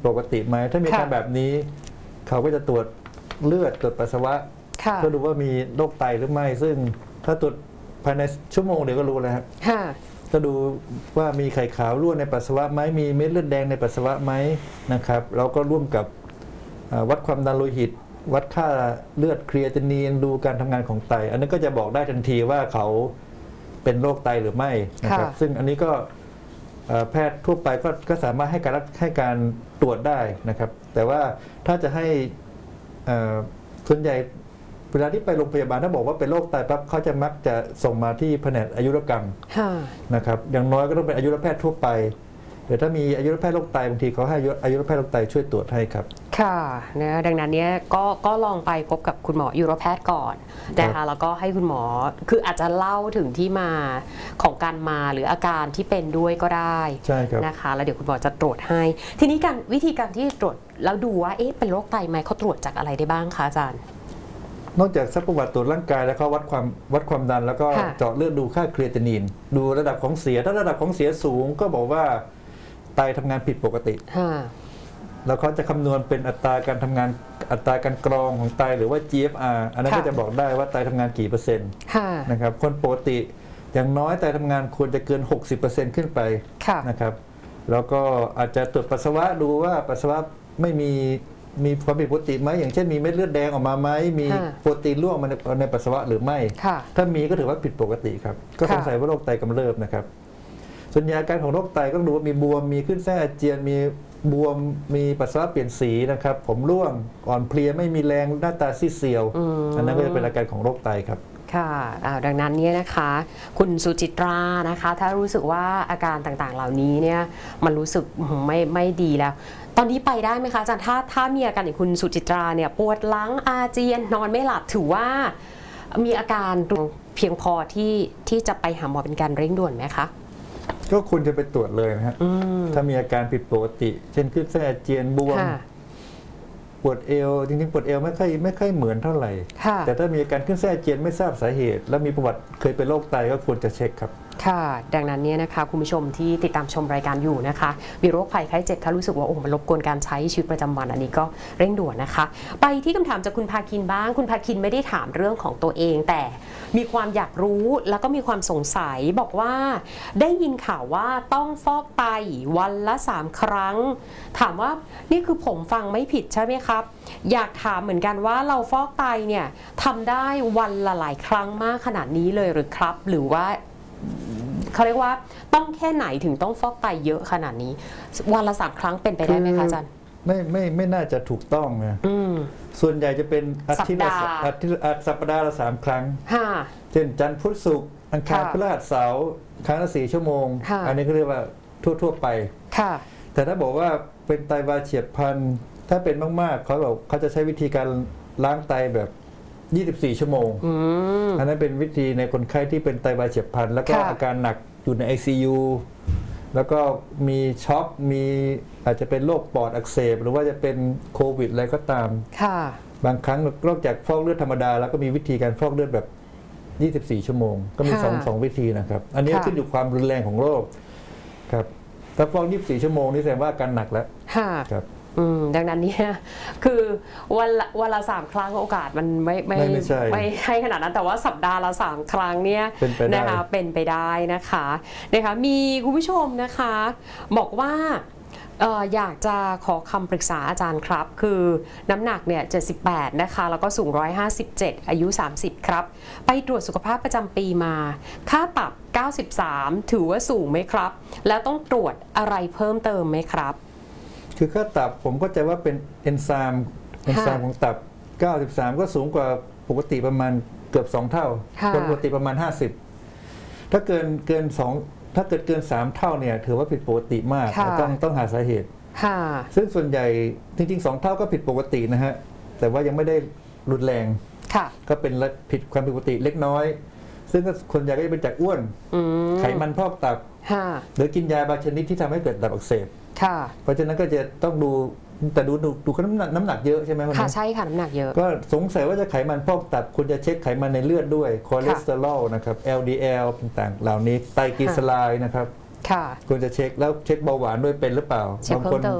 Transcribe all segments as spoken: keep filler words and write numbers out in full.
ปกติไหมถ้ามีอาการแบบนี้เขาก็จะตรวจเลือดตรวจปัสสาวะก็ดูว่ามีโรคไตหรือไม่ซึ่งถ้าตรวจภายในชั่วโมงเดียวก็รู้แล้วครับก็ดูว่ามีไข่ขาวรั่วในปัสสาวะไหมมีเม็ดเลือดแดงในปัสสาวะไหมนะครับแล้วก็ร่วมกับวัดความดันโลหิตวัดค่าเลือดครีเอตินินดูการทำงานของไตอันนี้ก็จะบอกได้ทันทีว่าเขาเป็นโรคไตหรือไม่นะครับซึ่งอันนี้ก็แพทย์ทั่วไปก็ก็สามารถให้การให้การตรวจได้นะครับแต่ว่าถ้าจะให้ส่วนใหญ่เวลาที่ไปโรงพยาบาลถ้าบอกว่าเป็นโรคไตปั๊บเขาจะมักจะส่งมาที่แผนกอายุรกรรมนะครับอย่างน้อยก็ต้องเป็นอายุรแพทย์ทั่วไปเดี๋ยวถ้ามีอายุรแพทย์โรคไตบางทีเขาให้อายุรแพทย์โรคไตช่วยตรวจให้ครับค่ะนะดังนั้นเนี้ยก็ก็ลองไปพบกับคุณหมออายุรแพทย์ก่อนนะคะแล้วก็ให้คุณหมอคืออาจจะเล่าถึงที่มาของการมาหรืออาการที่เป็นด้วยก็ได้ใช่ครับนะคะแล้วเดี๋ยวคุณหมอจะตรวจให้ทีนี้การวิธีการที่ตรวจแล้วดูว่าเอ๊ะเป็นโรคไตไหมเขาตรวจจากอะไรได้บ้างคะอาจารย์นอกจากซักประวัติตรวจร่างกายแล้วเขาวัดความวัดความดันแล้วก็เจาะเลือดดูค่าครีเอตินินดูระดับของเสียถ้าระดับของเสียสูงก็บอกว่าไตทำงานผิดปกติแล้วเขาจะคำนวณเป็นอัตราการทำงานอัตราการกรองของไตหรือว่า จี เอฟ อาร์ อันนั้นก็จะบอกได้ว่าไตทำงานกี่เปอร์เซ็นต์นะครับคนปกติอย่างน้อยไตทำงานควรจะเกิน หกสิบเปอร์เซ็นต์ ขึ้นไปนะครับแล้วก็อาจจะตรวจปัสสาวะดูว่าปัสสาวะไม่มีมีความผิดปกติไหมอย่างเช่นมีเม็ดเลือดแดงออกมาไหมมีโปรตีนร่วงมาในปัสสาวะหรือไม่ถ้ามีก็ถือว่าผิดปกติครับก็สงสัยว่าโรคไตกำเริบนะครับส่วนใหญ่อาการของโรคไตก็ดูว่ามีบวมมีขึ้นไส้อาเจียนมีบวมมีปัสสาวะเปลี่ยนสีนะครับผมร่วงอ่อนเพลียไม่มีแรงหน้าตาซีดเซียวอันนั้นก็จะเป็นอาการของโรคไตครับค่ะดังนั้นเนี่ยนะคะคุณสุจิตรานะคะถ้ารู้สึกว่าอาการต่างๆเหล่านี้เนี่ยมันรู้สึกไม่ไม่ดีแล้วตอนนี้ไปได้ไหมคะอาจารย์ถ้าถ้ามีอาการอย่างคุณสุจิตราเนี่ยปวดหลังอาเจียนนอนไม่หลับถือว่ามีอาการเพียงพอที่ที่จะไปหาหมอเป็นการเร่งด่วนไหมคะก็ควรจะไปตรวจเลยนะฮะถ้ามีอาการผิดปกติเช่นขึ้นไส้อาเจียนบวมปวดเอวจริงๆปวดเอวไม่ค่อยไม่ค่อยเหมือนเท่าไหร่แต่ถ้ามีอาการขึ้นไส้อาเจียนไม่ทราบสาเหตุและมีประวัติเคยเป็นโรคไตก็ควรจะเช็คครับค่ะดังนั้นเนี่ยนะคะคุณผู้ชมที่ติดตามชมรายการอยู่นะคะมีโรคภัยไข้เจ็บถ้ารู้สึกว่าโอ้มันรบกวนการใช้ชีวิตประจำวันอันนี้ก็เร่งด่วนนะคะไปที่คำถามจากคุณภาคินบ้างคุณภาคินไม่ได้ถามเรื่องของตัวเองแต่มีความอยากรู้แล้วก็มีความสงสัยบอกว่าได้ยินข่าวว่าต้องฟอกไตวันละสามครั้งถามว่านี่คือผมฟังไม่ผิดใช่ไหมครับอยากถามเหมือนกันว่าเราฟอกไตเนี่ยทำได้วันละหลายครั้งมากขนาดนี้เลยหรือครับหรือว่าเขาเรียกว่าต้องแค่ไหนถึงต้องฟอกไตเยอะขนาดนี้วันละสามครั้งเป็นไปได้ไหมคะอาจารย์ไม่ไม่ไม่น่าจะถูกต้องนะส่วนใหญ่จะเป็นอาทิตย์ละอาทิตย์สัปดาห์ละสามครั้งเช่นจันทร์พุธศุกร์อังคารพฤหัสเสาร์ครั้งละสี่ชั่วโมงอันนี้ก็เรียกว่าทั่วๆไปแต่ถ้าบอกว่าเป็นไตวายเฉียบพลันถ้าเป็นมากๆเขาบอกเขาจะใช้วิธีการล้างไตแบบยี่สิบสี่ชั่วโมงอันนั้นเป็นวิธีในคนไข้ที่เป็นไตวายเฉียบพลันแล้วก็อาการหนักอยู่ใน ไอ ซี ยู แล้วก็มีช็อกมีอาจจะเป็นโรคปอดอักเสบหรือว่าจะเป็นโควิดอะไรก็ตามบางครั้งนอกจากฟอกเลือดธรรมดาแล้วก็มีวิธีการฟอกเลือดแบบยี่สิบสี่ชั่วโมงก็มีสอง สองวิธีนะครับอันนี้ขึ้นอยู่ความรุนแรงของโรคครับถ้าฟอกยี่สิบสี่ชั่วโมงนี่แสดงว่าอาการหนักแล้วครับดังนั้นเนี่ยคือวันละวันละสามครั้งโอกาสมันไม่ไม่ไม่ให้ขนาดนั้นแต่ว่าสัปดาห์ละสามครั้งเนี่ยนะคะเป็นไปได้นะคะนะคะมีคุณผู้ชมนะคะบอกว่าอยากจะขอคำปรึกษาอาจารย์ครับคือน้ำหนักเนี่ยเจ็ดสิบแปดนะคะแล้วก็สูงหนึ่งร้อยห้าสิบเจ็ดอายุสามสิบครับไปตรวจสุขภาพประจำปีมาค่าตับเก้าสิบสามถือว่าสูงไหมครับแล้วต้องตรวจอะไรเพิ่มเติมไหมครับคือค่าตับผมเข้าใจว่าเป็นเอนไซม์เอนไซม์ของตับเก้าสิบสามก็สูงกว่าปกติประมาณเกือบสองเท่าปกติประมาณห้าสิบถ้าเกินเกินสองถ้าเกิดเกินสามเท่าเนี่ยถือว่าผิดปกติมากต้องต้องหาสาเหตุซึ่งส่วนใหญ่จริงๆสองเท่าก็ผิดปกตินะฮะแต่ว่ายังไม่ได้รุนแรงก็เป็นผิดความผิดปกติเล็กน้อยซึ่งคนใหญ่ก็จะเป็นจากอ้วนไขมันพอกตับหรือกินยาบางชนิดที่ทำให้เกิดตับอักเสบเพราะฉะนั้นก็จะต้องดูแต่ดูดูดูน้ำหนักน้ำหนักเยอะใช่ไหมคนนี้ค่ะใช่ค่ะน้ำหนักเยอะก็สงสัยว่าจะไขมันพอกตับคุณจะเช็คไขมันในเลือดด้วยคอเลสเตอรอลนะครับ แอล ดี แอล ต่างๆเหล่านี้ไตรกลีเซอไรด์นะครับคุณจะเช็คแล้วเช็คเบาหวานด้วยเป็นหรือเปล่าบางคน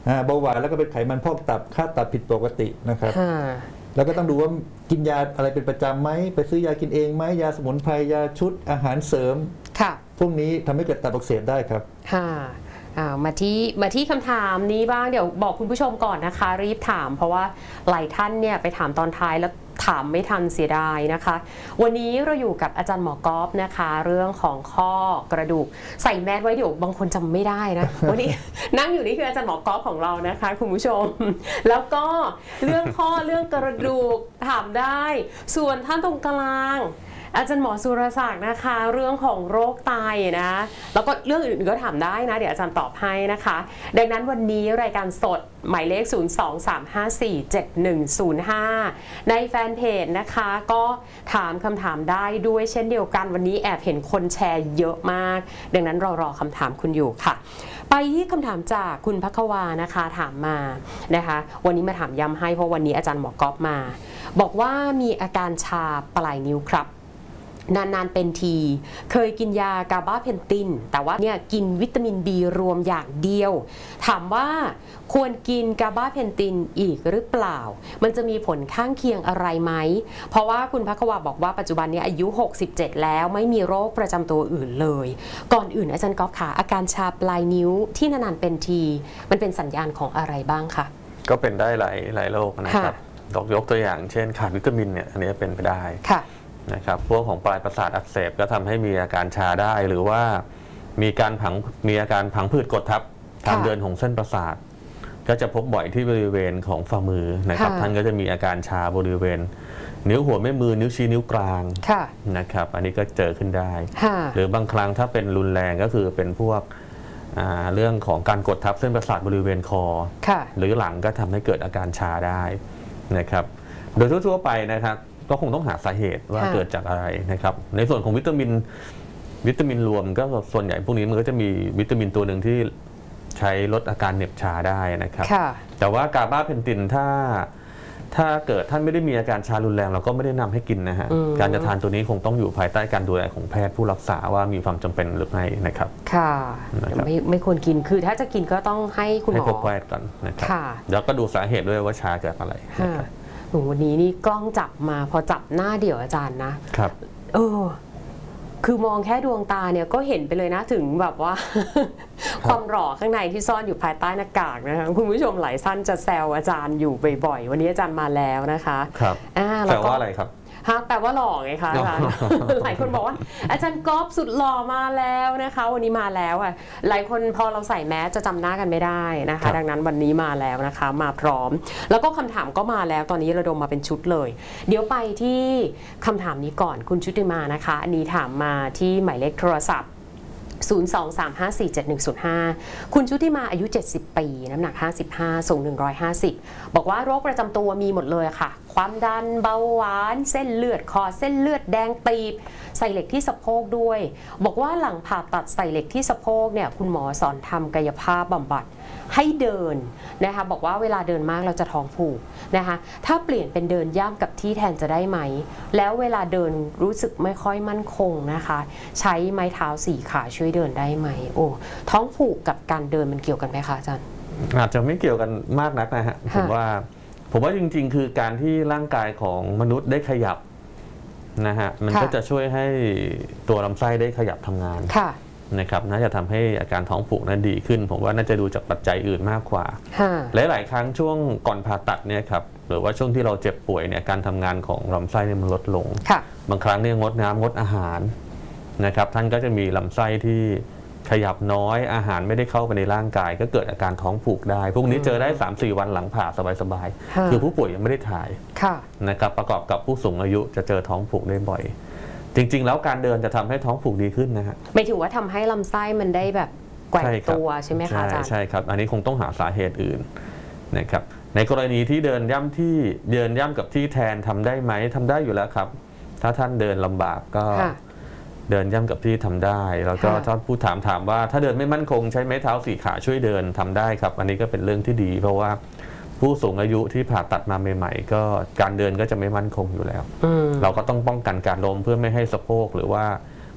เบาหวานแล้วก็เป็นไขมันพอกตับค่าตับผิดปกตินะครับแล้วก็ต้องดูว่ากินยาอะไรเป็นประจำไหมไปซื้อยากินเองไหมยาสมุนไพรยาชุดอาหารเสริมพวกนี้ทำให้เกิดตับอักเสบได้ครับมาที่มาที่คำถามนี้บ้างเดี๋ยวบอกคุณผู้ชมก่อนนะคะรีบถามเพราะว่าหลายท่านเนี่ยไปถามตอนท้ายแล้วถามไม่ทันเสียดายนะคะวันนี้เราอยู่กับอาจารย์หมอกอล์ฟนะคะเรื่องของข้อกระดูกใส่แมสไว้เดี๋ยวบางคนจำไม่ได้นะ วันนี้นั่งอยู่นี่คืออาจารย์หมอกอล์ฟของเรานะคะคุณผู้ชมแล้วก็เรื่องข้อเรื่องกระดูกถามได้ส่วนท่านตรงกลางอาจารย์หมอสุรศักดิ์นะคะเรื่องของโรคไตนะแล้วก็เรื่องอื่นๆก็ถามได้นะเดี๋ยวอาจารย์ตอบให้นะคะดังนั้นวันนี้รายการสดหมายเลขศูนย์ สอง สาม ห้า สี่ เจ็ด หนึ่ง ศูนย์ ห้าในแฟนเพจนะคะก็ถามคำถามได้ด้วยเช่นเดียวกันวันนี้แอบเห็นคนแชร์เยอะมากดังนั้นเรารอคำถามคุณอยู่ค่ะไปที่คำถามจากคุณภัควานะคะถามมานะคะวันนี้มาถามย้ำให้เพราะวันนี้อาจารย์หมอกอล์ฟมาบอกว่ามีอาการชาปลายนิ้วครับนานๆเป็นทีเคยกินยากาบาเพนตินแต่ว่าเนี่ยกินวิตามิน บี รวมอย่างเดียวถามว่าควรกินกาบาเพนตินอีกหรือเปล่ามันจะมีผลข้างเคียงอะไรไหมเพราะว่าคุณภัควาบอกว่าปัจจุบันนี้อายุหกสิบเจ็ดแล้วไม่มีโรคประจำตัวอื่นเลยก่อนอื่นอาจารย์ก๊อฟค่ะอาการชาปลายนิ้วที่นานๆเป็นทีมันเป็นสัญญาณของอะไรบ้างคะก็เป็นได้หลายหลายโรคนะครับยกตัวอย่างเช่นขาดวิตามินเนี่ยอันนี้เป็นไปได้นะครับพวกของปลายประสาทอักเสบก็ทำให้มีอาการชาได้หรือว่ามีการผังมีอาการผังผืดกดทับทางเดินของเส้นประสาทก็จะพบบ่อยที่บริเวณของฝ่ามือนะครับท่านก็จะมีอาการชาบริเวณนิ้วหัวแม่มือนิ้วชี้นิ้วกลางนะครับอันนี้ก็เจอขึ้นได้หรือบางครั้งถ้าเป็นรุนแรงก็คือเป็นพวกเรื่องของการกดทับเส้นประสาทบริเวณคอหรือหลังก็ทำให้เกิดอาการชาได้นะครับโดยทั่วๆไปนะครับก็คงต้องหาสาเหตุว่าเกิดจากอะไรนะครับในส่วนของวิตามินวิตามินรวมก็ส่วนใหญ่พวกนี้มันก็จะมีวิตามินตัวหนึ่งที่ใช้ลดอาการเหน็บชาได้นะครับแต่ว่ากาบาเพนตินถ้าถ้าเกิดท่านไม่ได้มีอาการชารุนแรงเราก็ไม่ได้นำให้กินนะฮะการจะทานตัวนี้คงต้องอยู่ภายใต้การดูแลของแพทย์ผู้รักษาว่ามีความจำเป็นหรือไม่นะครับค่ะไม่ไม่ควรกินคือถ้าจะกินก็ต้องให้คุณหมอให้พบแพทย์ก่อนนะครับแล้วก็ดูสาเหตุด้วยว่าชาเกิดอะไรวันนี้นี่กล้องจับมาพอจับหน้าเดี่ยวอาจารย์นะครับเออคือมองแค่ดวงตาเนี่ยก็เห็นไปเลยนะถึงแบบว่า ความหล่อข้างในที่ซ่อนอยู่ภายใต้หน้ากากนะคะคุณผู้ชมหลายท่านจะแซวอาจารย์อยู่บ่อยๆวันนี้อาจารย์มาแล้วนะคะครับแปลว่าอะไรครับฮะแปลว่าหล่อไงคะอาจารย์หลายคนบอกว่าอาจารย์ก๊อฟสุดหล่อมาแล้วนะคะวันนี้มาแล้วอ่ะหลายคนพอเราใส่แมสจะจำหน้ากันไม่ได้นะคะดังนั้นวันนี้มาแล้วนะคะมาพร้อมแล้วก็คำถามก็มาแล้วตอนนี้ระดมมาเป็นชุดเลยเดี๋ยวไปที่คำถามนี้ก่อนคุณชุติมานะคะอันนี้ถามมาที่หมายเลขโทรศัพท์ศูนย์ สอง สาม ห้า สี่ เจ็ด หนึ่ง ศูนย์ ห้าคุณชุติมาอายุเจ็ดสิบปีน้ำหนักห้าสิบห้าสูงหนึ่งร้อยห้าสิบบอกว่าโรคประจำตัวมีหมดเลยค่ะความดันเบาหวานเส้นเลือดคอเส้นเลือดแดงตีบใส่เหล็กที่สะโพกด้วยบอกว่าหลังผ่าตัดใส่เหล็กที่สะโพกเนี่ยคุณหมอสอนทำกายภาพบำบัดให้เดินนะคะบอกว่าเวลาเดินมากเราจะท้องผูกนะคะถ้าเปลี่ยนเป็นเดินย่ำกับที่แทนจะได้ไหมแล้วเวลาเดินรู้สึกไม่ค่อยมั่นคงนะคะใช้ไม้เท้าสี่ขาช่วยเดินได้ไหมโอ้ท้องผูกกับการเดินมันเกี่ยวกันไหมคะอาจารย์อาจจะไม่เกี่ยวกันมากนักนะฮะผมว่าผมว่าจริงๆคือการที่ร่างกายของมนุษย์ได้ขยับนะฮะมันก็จะช่วยให้ตัวลำไส้ได้ขยับทำงานนะครับน่าจะทำให้อาการท้องผูกนั้นดีขึ้นผมว่าน่าจะดูจากปัจจัยอื่นมากกว่าหลายๆครั้งช่วงก่อนผ่าตัดเนี่ยครับหรือว่าช่วงที่เราเจ็บป่วยเนี่ยการทำงานของลำไส้เนี่ยมันลดลงบางครั้งเนี่ยงดน้ำงดอาหารนะครับท่านก็จะมีลำไส้ที่ขยับน้อยอาหารไม่ได้เข้าไปในร่างกายก็เกิดอาการท้องผูกได้พวกนี้เจอได้ สามสี่ วันหลังผ่าสบายๆคือผู้ป่วยยังไม่ได้ถ่ายนะครับประกอบกับผู้สูงอายุจะเจอท้องผูกได้บ่อยจริงๆแล้วการเดินจะทำให้ท้องผูกดีขึ้นนะฮะไม่ถือว่าทำให้ลำไส้มันได้แบบแกว่งตัวใช่ไหมคะอาจารย์ใช่ครับอันนี้คงต้องหาสาเหตุอื่นนะครับในกรณีที่เดินย่ำที่เดินย่ำกับที่แทนทำได้ไหมทำได้อยู่แล้วครับถ้าท่านเดินลำบากก็เดินย่ำกับที่ทำได้แล้วก็ถ้าผู้ถามถามว่าถ้าเดินไม่มั่นคงใช้ไม้เท้าสี่ขาช่วยเดินทำได้ครับอันนี้ก็เป็นเรื่องที่ดีเพราะว่าผู้สูงอายุที่ผ่าตัดมาใหม่ๆก็การเดินก็จะไม่มั่นคงอยู่แล้วเราก็ต้องป้องกันการล้มเพื่อไม่ให้สะโพกหรือว่า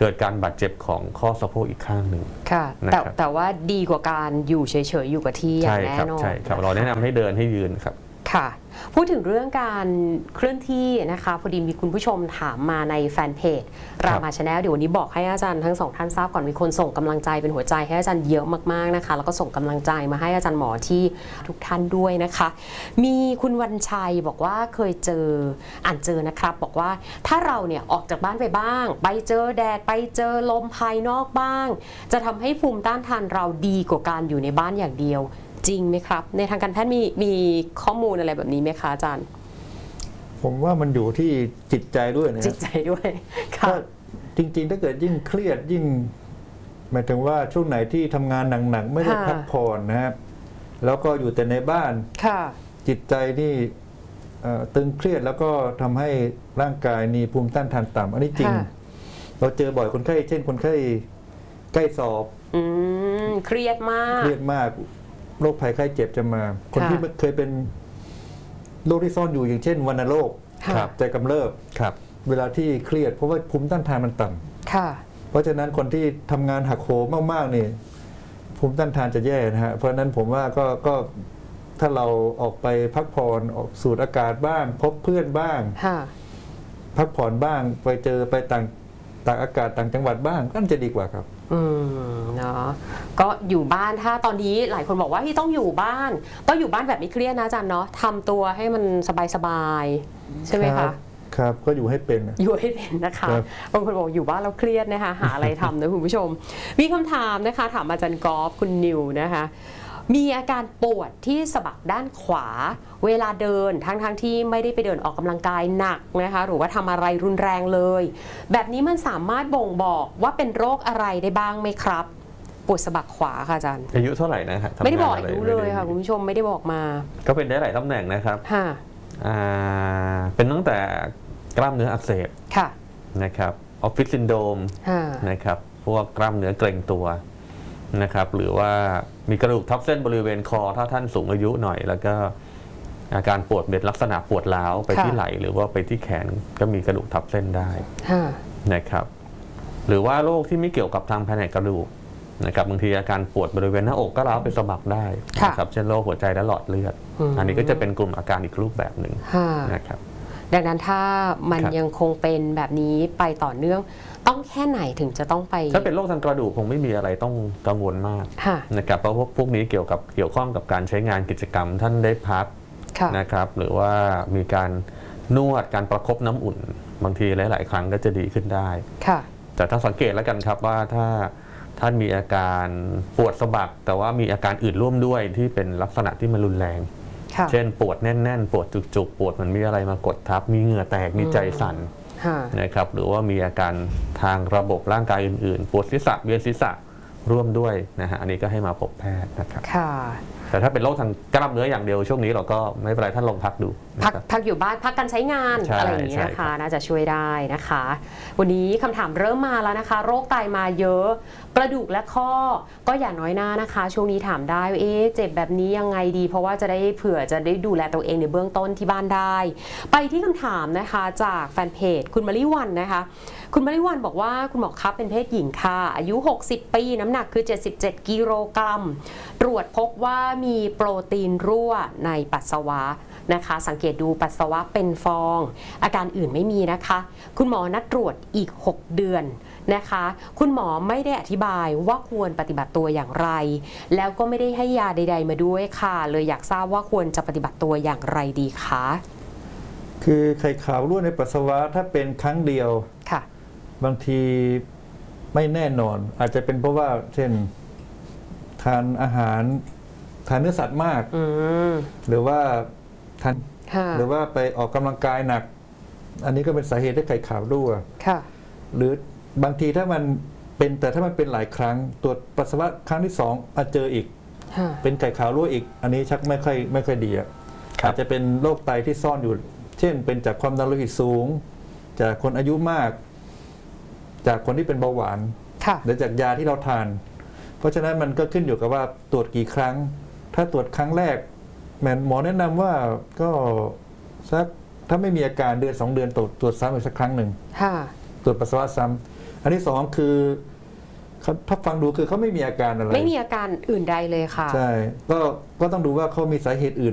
เกิดการบาดเจ็บของข้อสะโพกอีกข้างหนึ่งค่ะแต่แต่ว่าดีกว่าการอยู่เฉยๆอยู่กับที่อย่างแน่นอนใช่ครับเราแนะนำให้เดินให้ยืนครับค่ะพูดถึงเรื่องการเคลื่อนที่นะคะพอดีมีคุณผู้ชมถามมาในแฟนเพจรามาชาแนลเดี๋ยววันนี้บอกให้อาจารย์ทั้งสองท่านทราบก่อนมีคนส่งกำลังใจเป็นหัวใจให้อาจารย์เยอะมากๆนะคะแล้วก็ส่งกำลังใจมาให้อาจารย์หมอที่ทุกท่านด้วยนะคะมีคุณวันชัยบอกว่าเคยเจออ่านเจอนะครับบอกว่าถ้าเราเนี่ยออกจากบ้านไปบ้างไปเจอแดดไปเจอลมภายนอกบ้างจะทำให้ภูมิต้านทานเราดีกว่าการอยู่ในบ้านอย่างเดียวจริงไหมครับในทางการแพทย์มีมีข้อมูลอะไรแบบนี้ไหมคะอาจารย์ผมว่ามันอยู่ที่จิตใจด้วยนะจิตใจด้วยค่ะจริงๆถ้าเกิดยิ่งเครียดยิ่งหมายถึงว่าช่วงไหนที่ทำงานหนักๆไม่ได้พักผ่อนนะครับแล้วก็อยู่แต่ในบ้านค่ะจิตใจนี่ตึงเครียดแล้วก็ทำให้ร่างกายมีภูมิต้านทานต่ำอันนี้จริงเราเจอบ่อยคนไข้เช่นคนไข้ใกล้สอบอืมเครียดมากเครียดมากโรคภัยไข้เจ็บจะมาคนที่เคยเป็นโรคที่ซ่อนอยู่อย่างเช่นวัณโรคใจกำเริบเวลาที่เครียดเพราะว่าภูมิต้านทานมันต่ำเพราะฉะนั้นคนที่ทำงานหักโหมมากๆนี่ภูมิต้านทานจะแย่นะฮะเพราะฉะนั้นผมว่าก็ก็ถ้าเราออกไปพักผ่อนออกสูดอากาศบ้างพบเพื่อนบ้างพักผ่อนบ้างไปเจอไปต่างต่างอากาศต่างจังหวัดบ้างก็จะดีกว่าครับอืมเนาะก็อยู่บ้านถ้าตอนนี้หลายคนบอกว่าที่ต้องอยู่บ้านต้องอยู่บ้านแบบไม่เครียดนะอาจารย์เนาะทำตัวให้มันสบายๆใช่ไหมคะครับก็อยู่ให้เป็นอยู่ให้เป็นนะคะบางคนบอกอยู่บ้านเราเครียดนะคะหาอะไรทำนะคุณผู้ชมมีคำถามนะคะถามอาจารย์กอล์ฟคุณนิวนะคะมีอาการปวดที่สะบักด้านขวาเวลาเดินทั้งๆ ท, ที่ไม่ได้ไปเดินออกกำลังกายหนักนะคะหรือว่าทำอะไรรุนแรงเลยแบบนี้มันสามารถบ่งบอกว่าเป็นโรคอะไรได้บ้างไหมครับปวดสะบักขวาค่ะอาจารย์อายุเท่าไหร่นะฮะไม่ได้บอกอายุเลยค่ะคุณผู้ชมไม่ได้บอกมาก็เป็นได้หลายตำแหน่งนะครับค่ะเป็นตั้งแต่กล้ามเนื้ออักเสบค่ะนะครับออฟฟิศซินโดรมนะครับพวกกล้ามเนื้อเกร็งตัวนะครับหรือว่ามีกระดูกทับเส้นบริเวณคอถ้าท่านสูงอายุหน่อยแล้วก็อาการปวดเป็นลักษณะปวดร้าวไปที่ไหล่หรือว่าไปที่แขนก็มีกระดูกทับเส้นได้นะครับหรือว่าโรคที่ไม่เกี่ยวกับทางแผนกกระดูกนะครับบางทีอาการปวดบริเวณหน้าอกก็ร้าวไปสะบักได้นะครับเช่นโรคหัวใจและหลอดเลือดอันนี้ก็จะเป็นกลุ่มอาการอีกรูปแบบหนึ่งนะครับดังนั้นถ้ามันยังคงเป็นแบบนี้ไปต่อเนื่องต้องแค่ไหนถึงจะต้องไปถ้าเป็นโรคทางกระดูกคงไม่มีอะไรต้องกังวลมากนะครับเพราะพวกพวกนี้เกี่ยวกับเกี่ยวข้องกับการใช้งานกิจกรรมท่านได้พักนะครับหรือว่ามีการนวดการประคบน้ำอุ่นบางทีหลายๆครั้งก็จะดีขึ้นได้แต่ถ้าสังเกตแล้วกันครับว่าถ้าท่านมีอาการปวดสะบักแต่ว่ามีอาการอื่นร่วมด้วยที่เป็นลักษณะที่มันรุนแรงเช่นปวดแน่นๆปวดจุกๆปวดมันมีอะไรมากดทับมีเหงื่อแตกมีใจสั่นนะครับหรือว่ามีอาการทางระบบร่างกายอื่นๆปวดศีรษะเวียนศีรษะร่วมด้วยนะฮะอันนี้ก็ให้มาพบแพทย์นะครับแต่ถ้าเป็นโรคทางกล้ามเนื้ออย่างเดียวช่วงนี้เราก็ไม่เป็นไรท่านลองพักดูพักพักอยู่บ้านพักการใช้งานอะไรอย่างนี้นะคะน่าจะช่วยได้นะคะวันนี้คำถามเริ่มมาแล้วนะคะโรคไตมาเยอะกระดูกและข้อก็อย่าน้อยหน้านะคะช่วงนี้ถามได้เอ๊ะเจ็บแบบนี้ยังไงดีเพราะว่าจะได้เผื่อจะได้ดูแลตัวเองในเบื้องต้นที่บ้านได้ไปที่คำถามนะคะจากแฟนเพจคุณมริวันนะคะคุณมริวันบอกว่าคุณหมอครับเป็นเพศหญิงค่ะอายุหกสิบปีน้ำหนักคือเจ็ดสิบเจ็ดกิโลกรัมตรวจพบว่ามีโปรตีนรั่วในปัสสาวะนะคะสังเกตดูปัสสาวะเป็นฟองอาการอื่นไม่มีนะคะคุณหมอนัดตรวจอีกหกเดือนนะคะคุณหมอไม่ได้อธิบายว่าควรปฏิบัติตัวอย่างไรแล้วก็ไม่ได้ให้ยาใดๆมาด้วยค่ะเลยอยากทราบว่าควรจะปฏิบัติตัวอย่างไรดีคะคือไข่ขาวรั่วในปัสสาวะถ้าเป็นครั้งเดียวค่ะบางทีไม่แน่นอนอาจจะเป็นเพราะว่าเช่นทานอาหารทานเนื้อสัตว์มากหรือว่าทานหรือว่าไปออกกำลังกายหนักอันนี้ก็เป็นสาเหตุที่ไข่ขาวรั่วหรือบางทีถ้ามันเป็นแต่ถ้ามันเป็นหลายครั้งตรวจปัสสาวะครั้งที่สองมาเจออีกเป็นไข่ขาวรั่วอีกอันนี้ชักไม่ค่อยไม่ค่อยดีอาจจะเป็นโรคไตที่ซ่อนอยู่เช่นเป็นจากความดันโลหิตสูงจากคนอายุมากจากคนที่เป็นเบาหวานหรือจากยาที่เราทานเพราะฉะนั้นมันก็ขึ้นอยู่กับว่าตรวจกี่ครั้งถ้าตรวจครั้งแรกหมอแนะนำว่าก็สักถ้าไม่มีอาการเดือนสองเดือนตรวจตรวจซ้ำอีกสักครั้งหนึ่งตรวจปัสสาวะซ้ำอันที่สองคือถ้าฟังดูคือเขาไม่มีอาการอะไรไม่มีอาการอื่นใดเลยค่ะใช่ก็ก็ต้องดูว่าเขามีสาเหตุอื่น